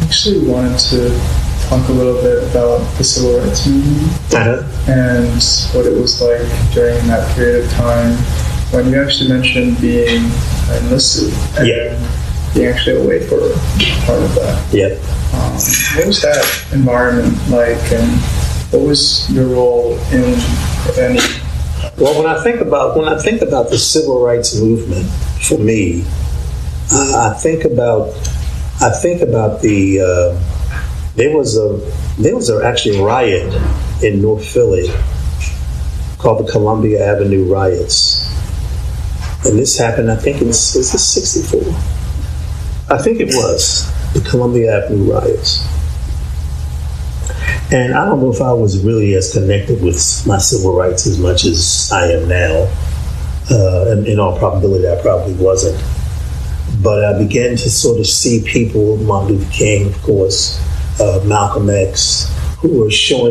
actually wanted to talk a little bit about the civil rights movement and what it was like during that period of time when you actually mentioned being enlisted and being actually away for part of that. What was that environment like, and what was your role in, if any? Well, when I think about the civil rights movement, for me, I think about the there was actually a riot in North Philly called the Columbia Avenue riots, and this happened, I think, is this 64? I think it was the Columbia Avenue riots. And I don't know if I was really as connected with my civil rights as much as I am now. And in all probability, I probably wasn't. But I began to sort of see people, Martin Luther King, of course, Malcolm X, who were showing